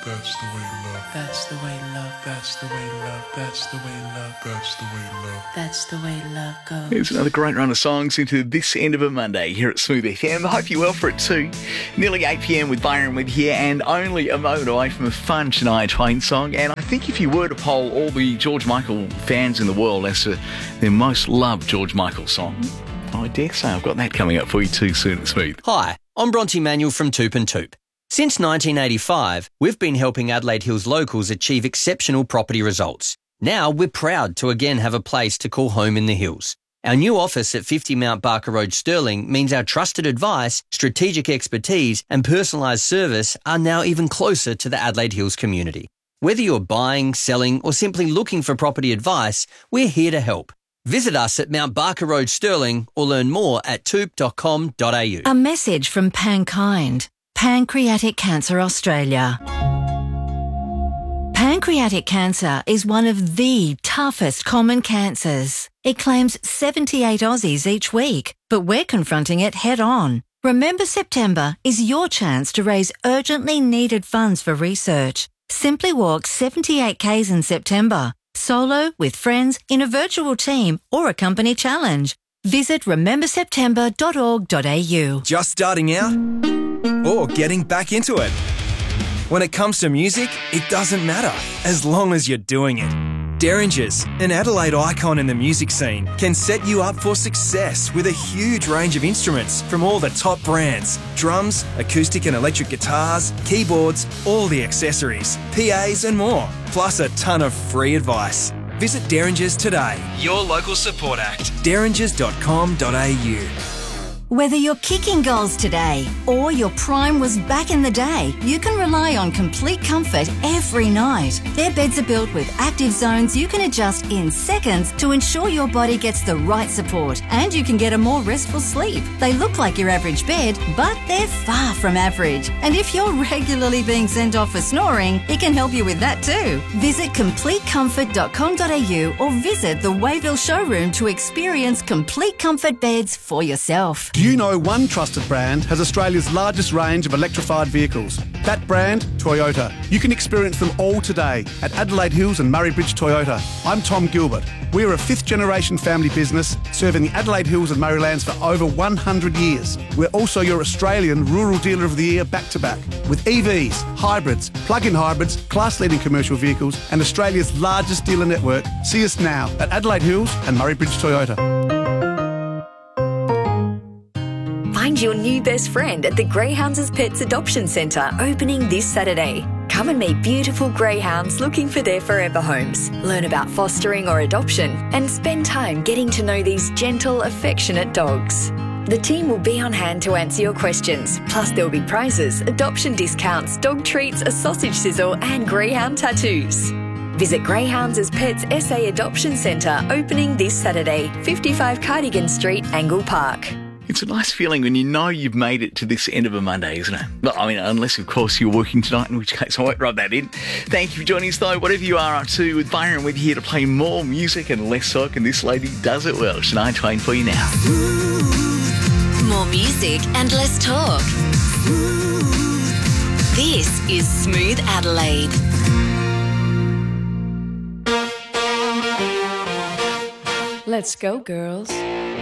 That's the way love. That's the way love. That's the way love. That's the way love. That's the way love. That's the way love goes. Here's another great run of songs into this end of a Monday here at Smooth FM. I hope you're well for it too. Nearly 8 p.m. with Byron with here, and only a moment away from a fun Shania Twain song. And I think if you were to poll all the George Michael fans in the world as to their most loved George Michael song, I dare say I've got that coming up for you too soon at Smooth. Hi, I'm Bronte Manuel from Toop and Toop. Since 1985, we've been helping Adelaide Hills locals achieve exceptional property results. Now we're proud to again have a place to call home in the hills. Our new office at 50 Mount Barker Road, Stirling, means our trusted advice, strategic expertise and personalised service are now even closer to the Adelaide Hills community. Whether you're buying, selling or simply looking for property advice, we're here to help. Visit us at Mount Barker Road, Stirling, or learn more at toop.com.au. A message from Pankind, Pancreatic Cancer Australia. Pancreatic cancer is one of the toughest common cancers. It claims 78 Aussies each week, but we're confronting it head on. Remember September is your chance to raise urgently needed funds for research. Simply walk 78 Ks in September, solo, with friends, in a virtual team or a company challenge. Visit rememberseptember.org.au. Just starting out or getting back into it? When it comes to music, it doesn't matter, as long as you're doing it. Derringers, an Adelaide icon in the music scene, can set you up for success with a huge range of instruments from all the top brands. Drums, acoustic and electric guitars, keyboards, all the accessories, PAs and more, plus a ton of free advice. Visit Derringers today. Your local support act. derringers.com.au. Whether you're kicking goals today or your prime was back in the day, you can rely on Complete Comfort every night. Their beds are built with active zones you can adjust in seconds to ensure your body gets the right support and you can get a more restful sleep. They look like your average bed, but they're far from average. And if you're regularly being sent off for snoring, it can help you with that too. Visit CompleteComfort.com.au or visit the Wayville showroom to experience Complete Comfort beds for yourself. Do you know one trusted brand has Australia's largest range of electrified vehicles? That brand, Toyota. You can experience them all today at Adelaide Hills and Murray Bridge Toyota. I'm Tom Gilbert. We are a fifth-generation family business serving the Adelaide Hills and Murraylands for over 100 years. We're also your Australian Rural Dealer of the Year back-to-back with EVs, hybrids, plug-in hybrids, class-leading commercial vehicles and Australia's largest dealer network. See us now at Adelaide Hills and Murray Bridge Toyota. Find your new best friend at the Greyhounds Pets Adoption Centre, opening this Saturday. Come and meet beautiful greyhounds looking for their forever homes. Learn about fostering or adoption and spend time getting to know these gentle, affectionate dogs. The team will be on hand to answer your questions. Plus there'll be prizes, adoption discounts, dog treats, a sausage sizzle and greyhound tattoos. Visit Greyhounds Pets SA Adoption Centre, opening this Saturday, 55 Cardigan Street, Angle Park. It's a nice feeling when you know you've made it to this end of a Monday, isn't it? Well, I mean, unless, of course, you're working tonight, in which case I won't rub that in. Thank you for joining us, though. Whatever you are up to, with Byron, we're here to play more music and less talk, and this lady does it well. Shania Twain for you now. More music and less talk. This is Smooth Adelaide. Let's go, girls.